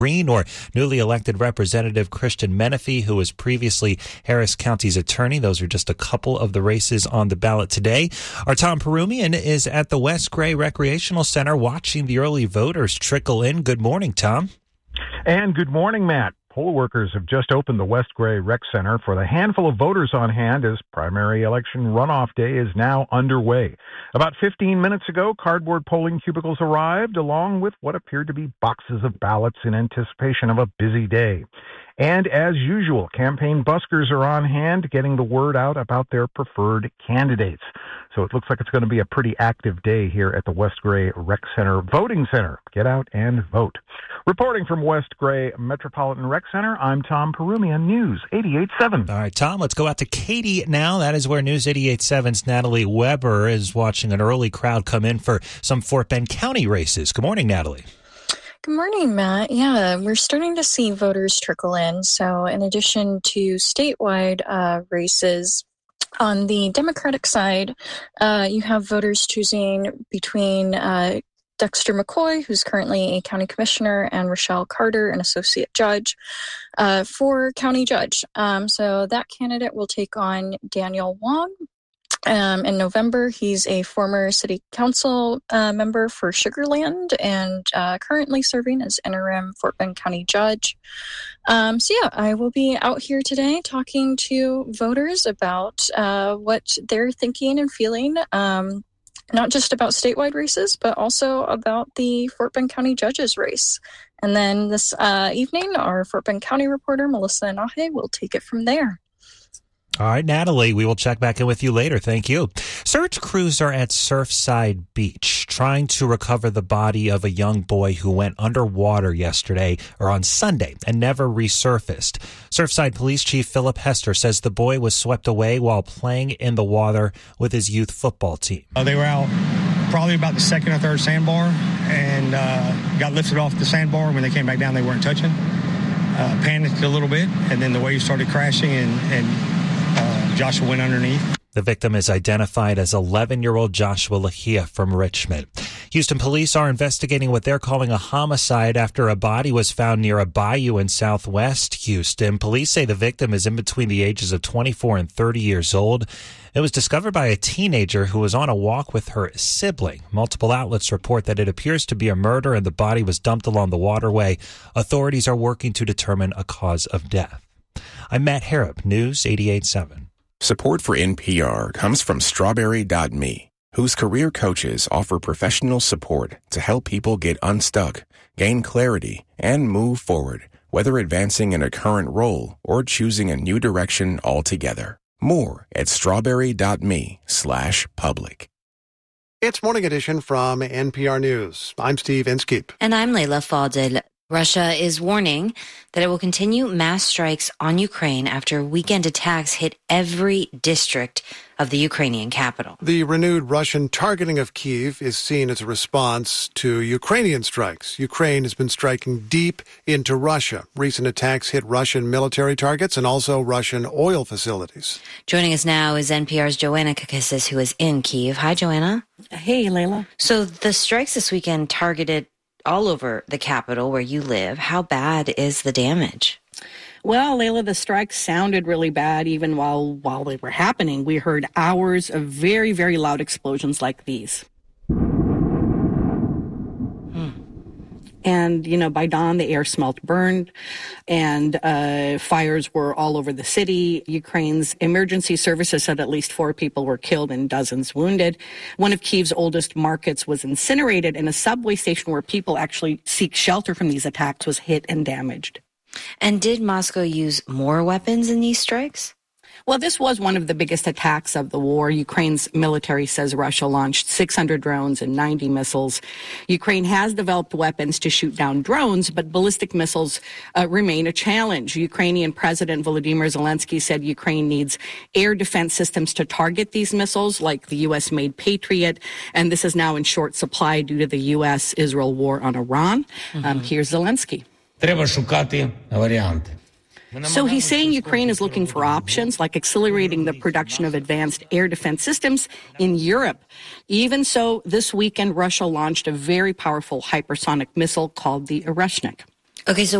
Green or newly elected Representative Christian Menefee, who was previously Harris County's attorney. Those are just a couple of the races on the ballot today. Our Tom Perumian is at the West Gray Recreational Center watching the early voters trickle in. Good morning, Tom. And good morning, Matt. Poll workers have just opened the West Gray Rec Center for the handful of voters on hand as primary election runoff day is now underway. About 15 minutes ago, cardboard polling cubicles arrived along with what appeared to be boxes of ballots in anticipation of a busy day. And as usual, campaign buskers are on hand getting the word out about their preferred candidates. So it looks like it's going to be a pretty active day here at the West Gray Rec Center Voting Center. Get out and vote. Reporting from West Gray Metropolitan Rec Center, I'm Tom Perumian, News 88.7. All right, Tom, let's go out to Katy now. That is where News 88.7's Natalie Weber is watching an early crowd come in for some Fort Bend County races. Good morning, Natalie. Good morning, Matt. Yeah, we're starting to see voters trickle in. So in addition to statewide races, on the Democratic side, you have voters choosing between Dexter McCoy, who's currently a county commissioner, and Rochelle Carter, an associate judge, for county judge. So that candidate will take on Daniel Wong. In November, he's a former city council member for Sugar Land and currently serving as interim Fort Bend County judge. I will be out here today talking to voters about what they're thinking and feeling, not just about statewide races, but also about the Fort Bend County judges race. And then this evening, our Fort Bend County reporter, Melissa Anahe, will take it from there. All right, Natalie, we will check back in with you later. Thank you. Search crews are at Surfside Beach trying to recover the body of a young boy who went underwater on Sunday and never resurfaced. Surfside Police Chief Philip Hester says the boy was swept away while playing in the water with his youth football team. They were out probably about the second or third sandbar and got lifted off the sandbar. When they came back down, they weren't touching. Panicked a little bit, and then the wave started crashing and Joshua went underneath. The victim is identified as 11-year-old Joshua Lahia from Richmond. Houston police are investigating what they're calling a homicide after a body was found near a bayou in southwest Houston. Police say the victim is in between the ages of 24 and 30 years old. It was discovered by a teenager who was on a walk with her sibling. Multiple outlets report that it appears to be a murder and the body was dumped along the waterway. Authorities are working to determine a cause of death. I'm Matt Harrop, News 88.7. Support for NPR comes from Strawberry.me, whose career coaches offer professional support to help people get unstuck, gain clarity, and move forward, whether advancing in a current role or choosing a new direction altogether. More at strawberry.me/public. It's Morning Edition from NPR News. I'm Steve Inskeep. And I'm Layla Fadel. Russia is warning that it will continue mass strikes on Ukraine after weekend attacks hit every district of the Ukrainian capital. The renewed Russian targeting of Kyiv is seen as a response to Ukrainian strikes. Ukraine has been striking deep into Russia. Recent attacks hit Russian military targets and also Russian oil facilities. Joining us now is NPR's Joanna Kakissis, who is in Kyiv. Hi, Joanna. Hey, Layla. So the strikes this weekend targeted all over the capital where you live. How bad is the damage? Well, Layla, the strikes sounded really bad even while they were happening. We heard hours of very, very loud explosions like these. And, by dawn, the air smelled burned and fires were all over the city. Ukraine's emergency services said at least 4 people were killed and dozens wounded. One of Kyiv's oldest markets was incinerated, and a subway station where people actually seek shelter from these attacks was hit and damaged. And did Moscow use more weapons in these strikes? Well, this was one of the biggest attacks of the war. Ukraine's military says Russia launched 600 drones and 90 missiles. Ukraine has developed weapons to shoot down drones, but ballistic missiles remain a challenge. Ukrainian President Volodymyr Zelensky said Ukraine needs air defense systems to target these missiles, like the U.S.-made Patriot, and this is now in short supply due to the U.S.-Israel war on Iran. Here's Zelensky. Треба шукати варіанти. So he's saying Ukraine is looking for options like accelerating the production of advanced air defense systems in Europe. Even so, this weekend, Russia launched a very powerful hypersonic missile called the Oreshnik. Okay, so